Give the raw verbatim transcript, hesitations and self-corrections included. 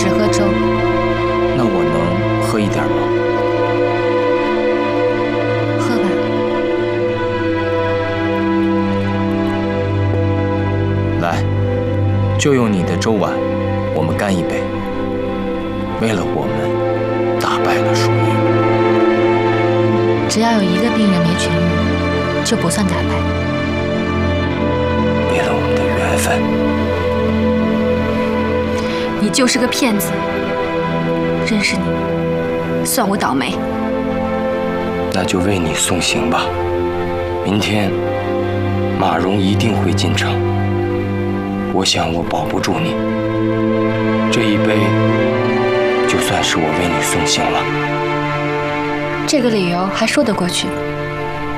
只喝粥。 那我能喝一点吗？ 喝吧。 来，就用你的粥碗，我们干一杯。为了我们打败了蜀玉。 只要有一个病人没痊愈，就不算打败。 为了我们的缘分。 你就是个骗子，认识你，算我倒霉。 那就为你送行吧。明天，马蓉一定会进城。我想我保不住你，这一杯，就算是我为你送行了。 这个理由还说得过去。